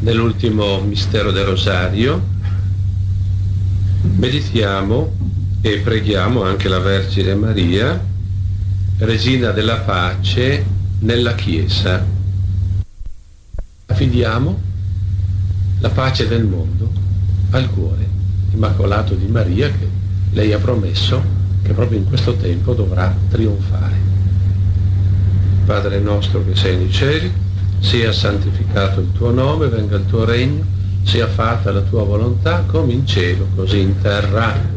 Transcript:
nell'ultimo mistero del Rosario, meditiamo e preghiamo anche la Vergine Maria, Regina della Pace nella Chiesa. Affidiamo la pace del mondo al cuore immacolato di Maria, che lei ha promesso che proprio in questo tempo dovrà trionfare. Padre nostro che sei nei cieli, sia santificato il tuo nome, venga il tuo regno, sia fatta la tua volontà come in cielo così in terra.